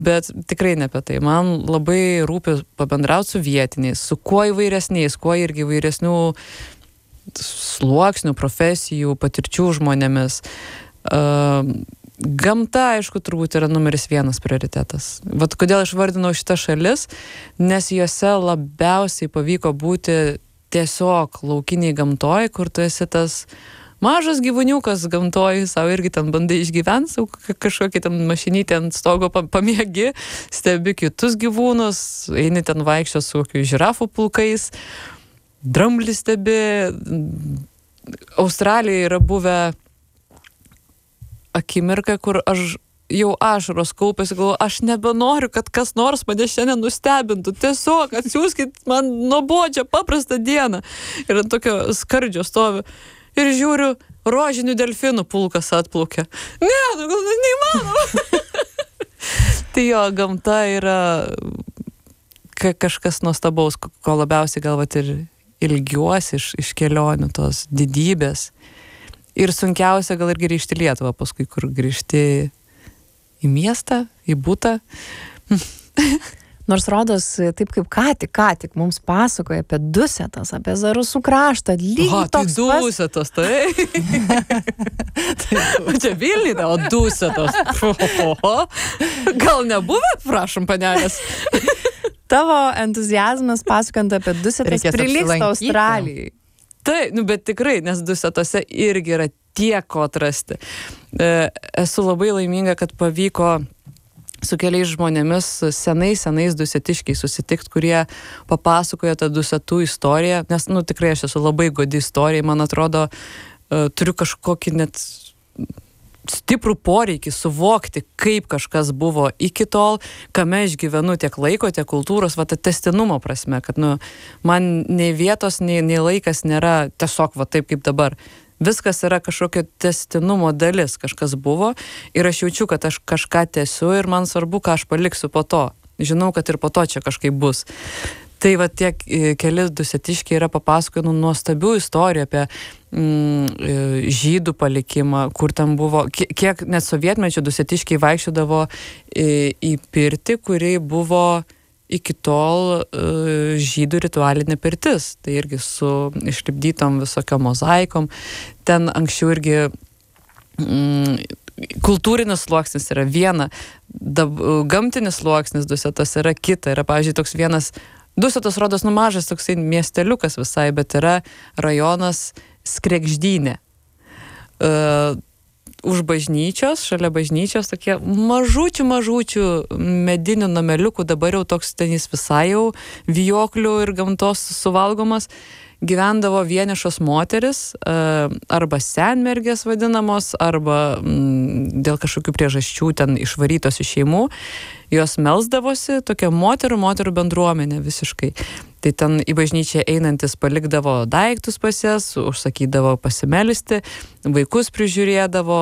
Bet tikrai ne apie tai. Man labai rūpi pabendrauti su vietiniais, su kuo įvairesniais, kuo irgi įvairesnių sluoksnių, profesijų, patirčių žmonėmis. Gamta, aišku, turbūt yra numeris 1 prioritetas. Vat kodėl aš vardinau šitą šalis, nes jose labiausiai pavyko būti tiesiog laukiniai gamtoj, kur tu esi tas mažas gyvūniukas gamtoj, savo irgi ten bandai išgyventi, kažkokį ten mašinytę ant stogo pamiegi, stebi kitus gyvūnus, eini ten vaikščios su kokiu žirafų pulkais, dramblį stebi. Australijoje yra buvę akimirka, kur aš jau ašaros kaupėsi, galvoju, aš nebenoriu, kad kas nors mane šiandien nustebintų. Tiesiog atsiųskit man nuobodžią, paprastą dieną. Ir ant tokio skardžio stovi. Ir žiūriu, rožinių delfinų pulkas atplaukia. Ne, neįmanoma. Tai jo, gamta yra kažkas nuostabaus, ko labiausiai galvat ir ilgiuosi iš kelionių, tos didybės. Ir sunkiausia gal ir grįžti į Lietuvą, paskui kur grįžti į miestą, į butą. Nors rodos, taip kaip ką tik mums pasakoja apie Dusetas, apie Zarasų kraštą, lygiai toks Dusetas, tai. Čia Vilniuje, o Dusetas. Gal nebuvę, prašom, panelės. Tavo entuziazmas pasakant apie Dusetas prilygsta Australijai. Tai, bet tikrai, nes Dusetose irgi yra tiek ko atrasti. Esu labai laiminga, kad pavyko su keliais žmonėmis senais dusetiškiai susitikti, kurie papasakojo tą Dusetų istoriją, nes, tikrai aš esu labai godi istorijai, man atrodo, turiu kažkokį net stiprų poreikį suvokti, kaip kažkas buvo iki tol, kame aš gyvenu tiek laiko, tiek kultūros, va, tęstinumo prasme, kad, man nei vietos, nei laikas nėra tiesiog va taip kaip dabar. Viskas yra kažkokio tęstinumo dalis, kažkas buvo ir aš jaučiu, kad aš kažką tęsiu ir man svarbu, ką aš paliksiu po to. Žinau, kad ir po to čia kažkaip bus. Tai va tiek keli dusetiškiai yra papasakoję nuostabių istorijų apie žydų palikimą, kur ten buvo, kiek net sovietmečių dusetiškiai vaikščiodavo į pirtį, kuri buvo iki tol žydų ritualinė pirtis. Tai irgi su išlipdytom visokiom mozaikom. Ten anksčiau irgi kultūrinis sluoksnis yra viena, gamtinis sluoksnis Dusetos yra kita. Yra, pavyzdžiui, toks vienas, Dusetos rodos mažas toksai miesteliukas visai, bet yra rajonas Skregždynė. Už bažnyčios, šalia bažnyčios, tokie mažučių medinių nameliukų, dabar jau toks ten jis visai jau vijoklių ir gamtos suvalgomas, gyvendavo vienišos moteris, arba senmergės vadinamos, arba dėl kažkokių priežasčių ten išvarytos iš šeimų, jos melsdavosi, tokia moterų bendruomenė visiškai. Tai ten į bažnyčią einantis palikdavo daiktus pas jas, užsakydavo pasimelisti, vaikus prižiūrėdavo,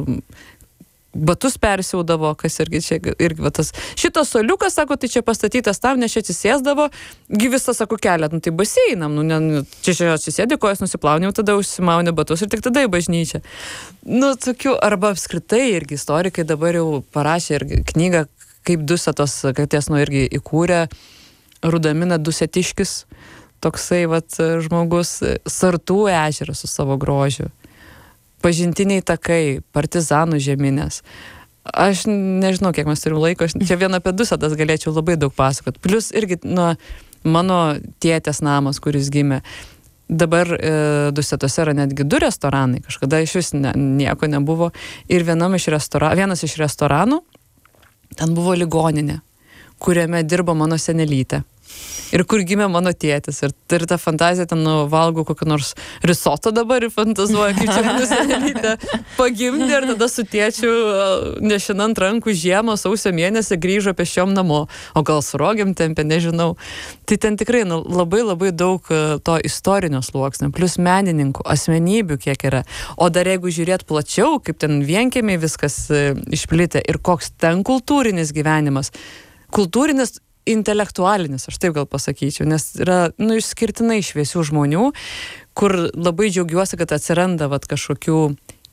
batus persiaudavo, kas irgi čia, irgi va tas. Šitas soliukas, sako, tai čia pastatytas tam, nes čia atsisėsdavo, visą, sako, kelią, tai baseinam, čia atsisėdė, kojas nusiplauni, tada užsimauni batus ir tik tada į bažnyčią. Tokių, arba apskritai irgi istorikai dabar jau parašė irgi knygą, kaip Dusetos, kad jas irgi įkūrė Rudamina Dusetiškis, toksai vat žmogus, Sartų ežeras su savo grožiu, pažintiniai takai, partizanų žeminės. Aš nežinau, kiek mes turim laiko, čia vien apie Dusetas galėčiau labai daug pasakot. Plius irgi mano tėtės namas, kuris gimė. Dabar Dusetose yra netgi 2 restoranai, kažkada iš vis nieko nebuvo. Ir vienas iš restoranų, ten buvo ligoninė, kuriame dirbo mano senelytė. Ir kur gimė mano tėtis. Ir ta fantazija, ten valgo kokį nors risoto dabar ir fantazuoja, kaip čia mano senelytė pagimdė ir tada su tėčiu nešinant rankų žiemą, sausio mėnesį grįžo pešiom namo. O gal su rogėm tempė, nežinau. Tai ten tikrai labai daug to istorinio sluoksnio, plus menininkų, asmenybių kiek yra. O dar jeigu žiūrėt plačiau, kaip ten vienkiemiai viskas išplitę ir koks ten kultūrinis gyvenimas. Kultūrinis, intelektualinis, aš taip gal pasakyčiau, nes yra išskirtinai šviesių žmonių, kur labai džiaugiuosi, kad atsiranda kažkokių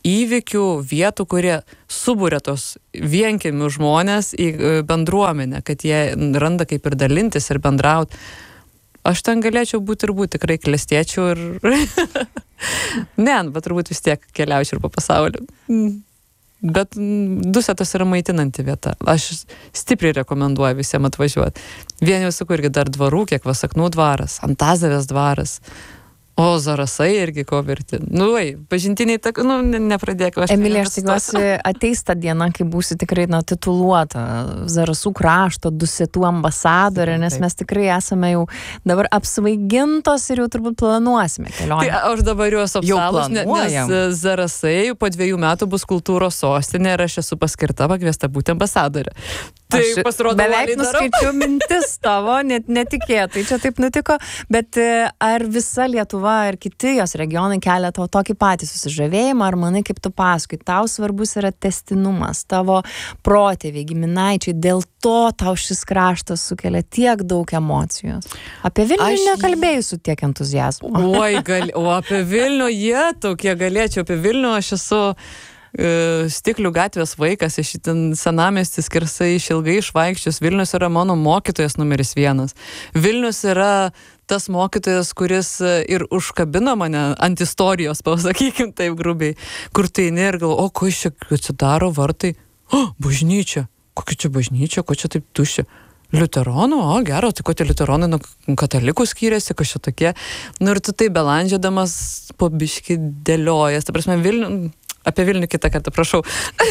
įvykių, vietų, kurie subūrė tos vienkiemių žmonės į bendruomenę, kad jie randa kaip ir dalintis ir bendrauti. Aš ten galėčiau būti ir būti, tikrai klestėčiau ir... Ne, bet turbūt vis tiek keliaučiau ir po pasaulį. Bet Dusetos yra maitinanti vieta. Aš stipriai rekomenduoju visiems atvažiuoti. Vien jau sakau irgi dar dvarų, kiek Vasaknų dvaras, Antazavės dvaras. O Zarasai irgi ko verti. Pažintiniai, nepradėk. Emilija, aš tikiuosi, ateis ta diena, kai būsi tikrai tituluota Zarasų krašto Dusetų ambasadorė, nes mes tikrai esame jau dabar apsvaigintos ir jau turbūt planuosime kelionę. Tai aš dabar jau esu apsalus, nes Zarasai po 2 metų bus kultūros sostinė ir aš esu paskirta pakviesta būti ambasadorė. Tai pasirodo, beveik nuskaičiau mintis tavo, net netikėtai čia taip nutiko, bet ar visa Lietuva ir kiti jos regionai kelia tau tokį patį susižavėjimą, ar manai, kaip tu paskui, tau svarbus yra tęstinumas, tavo protėviai, giminaičiai, dėl to tau šis kraštas sukelia tiek daug emocijos. Apie Vilnių nekalbėjusiu tiek entuziazmo. O apie Vilnių, kiek galėčiau apie Vilnių, aš esu Stiklių gatvės vaikas, iš ten senamiestis skersai išilgai išvaikščius. Vilnius yra mano mokytojas numeris 1. Vilnius yra tas mokytojas, kuris ir užkabino mane ant istorijos, pasakykim taip grubiai, kur tai eini ir galvo, ko čia atsidaro vartai, bažnyčia, kokia čia bažnyčia, ko čia taip tuščia. Liuteronų, gero, tai ko tie liuteronai nuo katalikų skyrėsi, kas čia tokie. Ir tu tai belandžiadamas po biškį dėliojas. Ta prasme, apie Vilnių kitą kartą, prašau.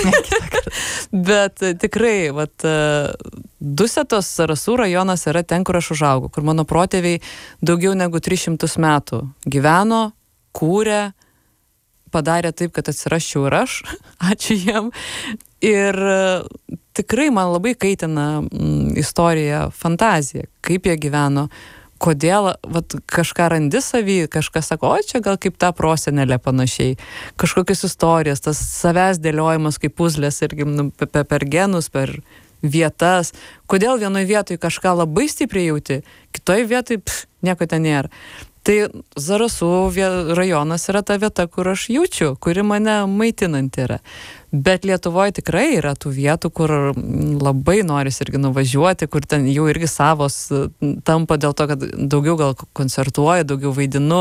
Bet tikrai, Dusetos Zarasų rajonas yra ten, kur aš užaugau, kur mano protėviai daugiau negu 300 metų gyveno, kūrė, padarė taip, kad atsirasčiau ir aš. Ačiū jiem. Ir tikrai man labai kaitina istorija, fantazija, kaip jie gyveno, kodėl kažką randi savy, kažkas sako, čia gal kaip ta prosenelė panašiai, kažkokias istorijas, tas savęs dėliojimas kaip puzlės irgi per genus, per vietas, kodėl vienoje vietoje kažką labai stipriai jauti, kitoje vietoje nieko ten nėra. Tai Zarasų rajonas yra ta vieta, kur aš jaučiu, kuri mane maitinanti yra. Bet Lietuvoje tikrai yra tų vietų, kur labai noris irgi nuvažiuoti, kur ten jau irgi savos tampa dėl to, kad daugiau gal koncertuoju, daugiau vaidinu.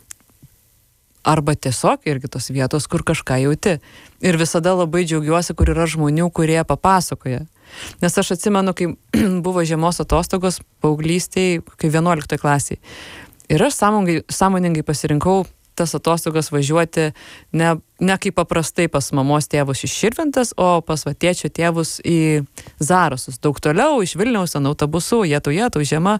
Arba tiesiog irgi tos vietos, kur kažką jauti. Ir visada labai džiaugiuosi, kur yra žmonių, kurie papasakoja. Nes aš atsimenu, kai buvo žiemos atostogos paauglystėje, kai 11 klasiai. Ir aš sąmoningai pasirinkau tas atostogas važiuoti ne kaip paprastai pas mamos tėvus iš Širvintos, o pas tėčio tėvus į Zarasus. Daug toliau, iš Vilniaus, ant autobusų, jetau, žiema.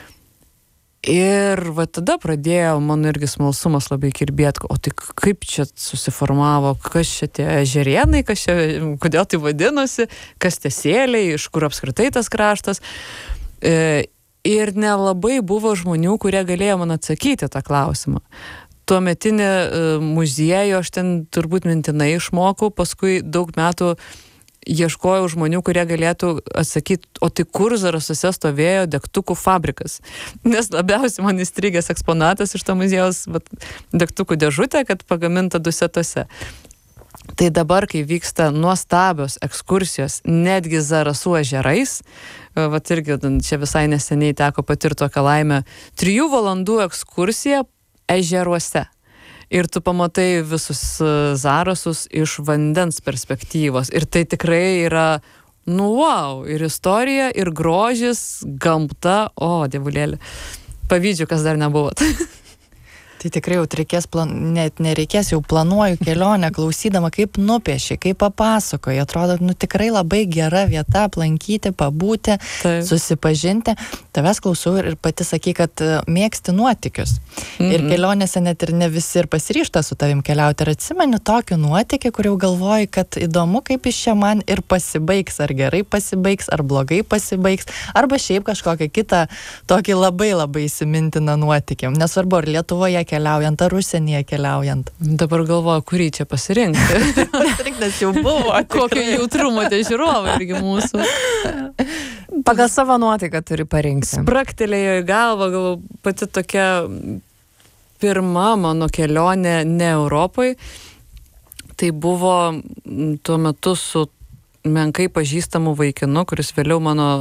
Ir tada pradėjo mano irgi smalsumas labai kirbėti, o tai kaip čia susiformavo, kas čia tie ežerėnai, kodėl tai vadinosi, kas tie sėliai, iš kur apskritai tas kraštas. Ir nelabai buvo žmonių, kurie galėjo man atsakyti tą klausimą. Tuometinį muziejų aš ten turbūt mintinai išmokau, paskui daug metų ieškojau žmonių, kurie galėtų atsakyti, o tai kur Zarasuose stovėjo degtukų fabrikas. Nes labiausiai man įstrigęs eksponatas iš to muziejaus degtukų dėžutė, kad pagaminta Dusetose. Tai dabar, kai vyksta nuostabios ekskursijos, netgi Zarasų ežerais, irgi čia visai neseniai teko patirti tokią laimę, 3 valandų ekskursija ežeruose. Ir tu pamatai visus Zarasus iš vandens perspektyvos. Ir tai tikrai yra, wow, ir istorija, ir grožis, gamta, dievulėlė. Pavydžiu, kas dar nebuvo. Tai tikrai jau net nereikės, jau planuoju kelionę, klausydama, kaip nupieši, kaip papasakoji. Atrodo, tikrai labai gera vieta aplankyti, pabūti, susipažinti. Tavęs klausau ir pati sakai, kad mėgsti nuotykius. Ir kelionėse net ir ne visi ir pasiryžta su tavim keliauti. Ir atsimeni tokį nuotykį, kur jau galvoji, kad įdomu, kaip iš čia man ir pasibaigs, ar gerai pasibaigs, ar blogai pasibaigs, arba šiaip kažkokią kitą tokį labai labai įsimintiną nuotykį. Nesvarbu, ar Lietuvoje keliaujant, ar užsienyje keliaujant. Dabar galvoju, kurį čia pasirinkti. Pasirinktas jau buvo. Kokio jautrumo tie žiūrovai irgi mūsų. Pagal savo nuotaiką turi parinkti. Spraktelėjo į galvą, pati tokia pirma mano kelionė ne Europai. Tai buvo tuo metu su menkai pažįstamu vaikinu, kuris vėliau mano